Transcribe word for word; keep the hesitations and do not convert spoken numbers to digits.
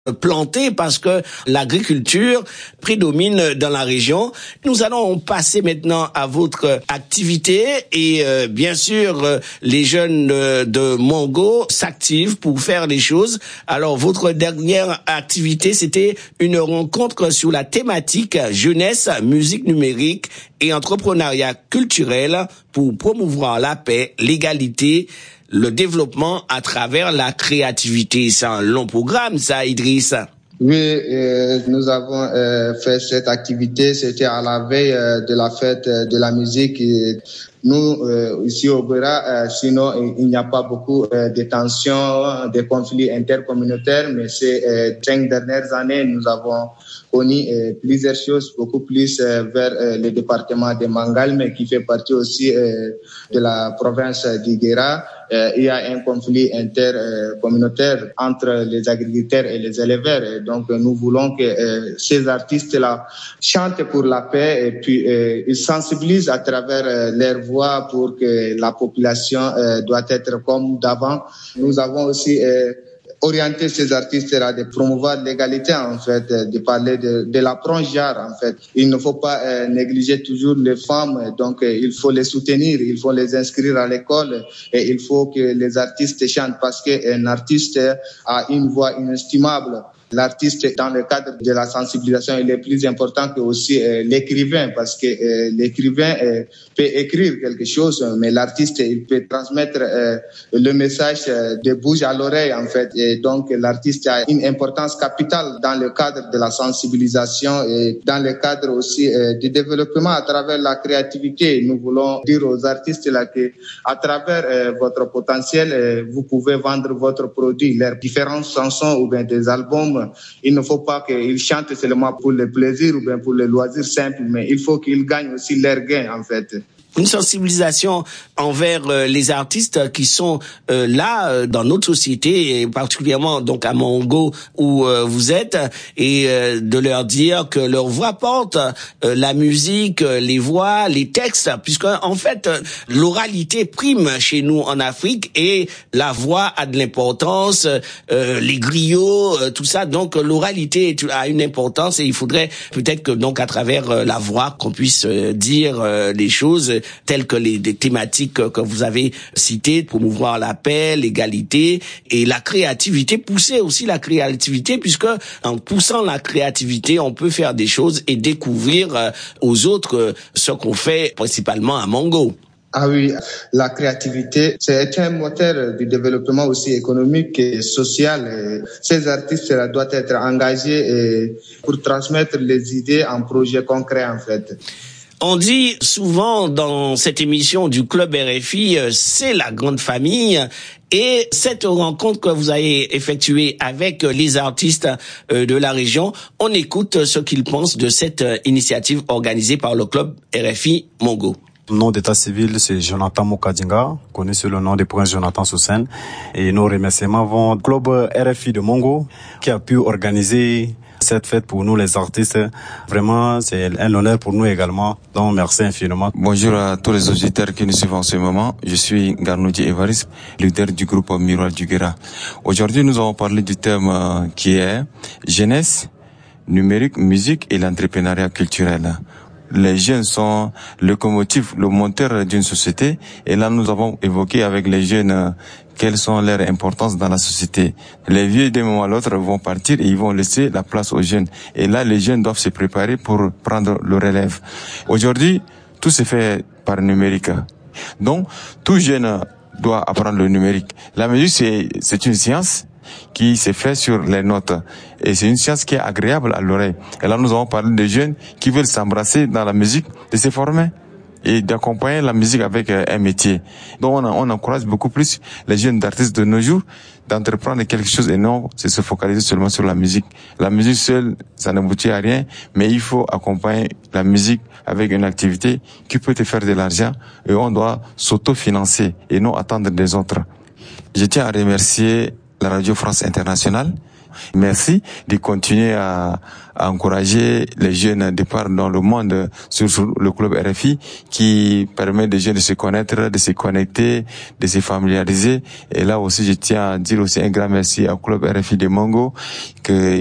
plantés parce que l'agriculture prédomine dans la région. Nous allons passer maintenant à votre activité et euh, bien sûr euh, les jeunes de, de Mongo s'activent pour faire les choses. Alors votre dernière activité, c'était une rencontre sur la thématique jeunesse, musique numérique et entrepreneuriat culturel pour promouvoir la paix, l'égalité, le développement à travers la créativité. C'est un long programme, ça, Idriss. Oui, euh, nous avons euh, fait cette activité. C'était à la veille euh, de la fête euh, de la musique. Et nous, euh, ici au Beura, euh, sinon, il n'y a pas beaucoup euh, de tensions, de conflits intercommunautaires, mais ces euh, cinq dernières années, nous avons connu euh, plusieurs choses, beaucoup plus euh, vers euh, le département de Mangal, mais qui fait partie aussi euh, de la province d'Iguera. Euh, il y a un conflit intercommunautaire entre les agriculteurs et les éleveurs. Et donc, nous voulons que euh, ces artistes-là chantent pour la paix et puis euh, ils sensibilisent à travers euh, leur voix pour que la population euh, doit être comme d'avant. Nous avons aussi euh, orienter ces artistes-là, de promouvoir l'égalité, en fait, de parler de, de l'approche genre, en fait. Il ne faut pas euh, négliger toujours les femmes, donc euh, il faut les soutenir, il faut les inscrire à l'école et il faut que les artistes chantent parce qu'un artiste a une voix inestimable. L'artiste, dans le cadre de la sensibilisation, il est plus important que aussi euh, l'écrivain, parce que euh, l'écrivain euh, peut écrire quelque chose, mais l'artiste, il peut transmettre euh, le message euh, de bouche à l'oreille, en fait. Et donc, l'artiste a une importance capitale dans le cadre de la sensibilisation et dans le cadre aussi euh, du développement à travers la créativité. Nous voulons dire aux artistes là que, à travers euh, votre potentiel, euh, vous pouvez vendre votre produit, leurs différentes chansons ou bien des albums. Il ne faut pas qu'ils chantent seulement pour le plaisir ou bien pour le loisir simple, mais il faut qu'ils gagnent aussi leur gain, en fait. Une sensibilisation envers euh, les artistes qui sont euh, là euh, dans notre société, et particulièrement donc à Mongo où euh, vous êtes, et euh, de leur dire que leur voix porte, euh, la musique, euh, les voix, les textes, puisque en fait euh, l'oralité prime chez nous en Afrique et la voix a de l'importance, euh, les griots, euh, tout ça. Donc l'oralité a une importance et il faudrait peut-être que donc à travers euh, la voix qu'on puisse euh, dire euh, les choses telles que les, les thématiques que vous avez citées, promouvoir la paix, l'égalité et la créativité, pousser aussi la créativité, puisque en poussant la créativité, on peut faire des choses et découvrir euh, aux autres euh, ce qu'on fait principalement à Mongo. Ah oui, la créativité, c'est un moteur du développement aussi économique et social. Ces artistes doivent être engagés pour transmettre les idées en projets concrets, en fait. On dit souvent dans cette émission du Club R F I, c'est la grande famille. Et cette rencontre que vous avez effectuée avec les artistes de la région, on écoute ce qu'ils pensent de cette initiative organisée par le Club R F I Mongo. Mon nom d'état civil, c'est Jonathan Mokadinga, connu sous le nom de Prince Jonathan Soussen. Et nos remerciements vont au Club R F I de Mongo, qui a pu organiser cette fête pour nous les artistes. Vraiment, c'est un honneur pour nous également. Donc, merci infiniment. Bonjour à tous les auditeurs qui nous suivent en ce moment. Je suis Garnoudi Evaris, leader du groupe Miroir du Guéra. Aujourd'hui, nous allons parler du thème qui est jeunesse, numérique, musique et l'entrepreneuriat culturel. Les jeunes sont le locomotive, le moteur d'une société. Et là, nous avons évoqué avec les jeunes quelles sont leurs importances dans la société. Les vieux, d'un moment à l'autre, vont partir et ils vont laisser la place aux jeunes. Et là, les jeunes doivent se préparer pour prendre le relève. Aujourd'hui, tout se fait par numérique. Donc, tout jeune doit apprendre le numérique. La musique, c'est, c'est une science qui se fait sur les notes. Et c'est une science qui est agréable à l'oreille. Et là, nous avons parlé de jeunes qui veulent s'embrasser dans la musique, de se former et d'accompagner la musique avec un métier. Donc, on, on encourage beaucoup plus les jeunes d'artistes de nos jours d'entreprendre quelque chose et non de se focaliser seulement sur la musique. La musique seule, ça n'aboutit à rien, mais il faut accompagner la musique avec une activité qui peut te faire de l'argent et on doit s'autofinancer et non attendre des autres. Je tiens à remercier la Radio France Internationale Merci de continuer à, à encourager les jeunes à départ dans le monde sur, sur le club R F I qui permet aux jeunes de se connaître, de se connecter, de se familiariser. Et là aussi, je tiens à dire aussi un grand merci au club R F I de Mongo que